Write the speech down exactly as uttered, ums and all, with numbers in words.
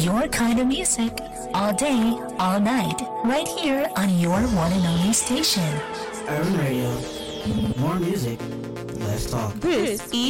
your kind of music, all day, all night, right here on your one and only station. Urban Radio. More music, less talk. This is